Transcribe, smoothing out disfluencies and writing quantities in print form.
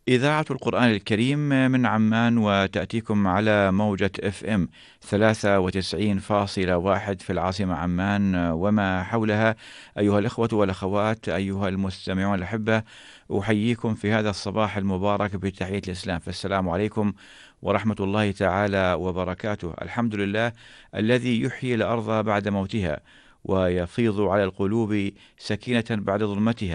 إذاعة القرآن الكريم من عمان، وتأتيكم على موجة FM 93.1 في العاصمة عمان وما حولها. أيها الإخوة والأخوات، أيها المستمعون الأحبة، أحييكم في هذا الصباح المبارك بتحية الإسلام، فالسلام عليكم ورحمة الله تعالى وبركاته. الحمد لله الذي يحيي الأرض بعد موتها، ويفيض على القلوب سكينة بعد ظلمتها،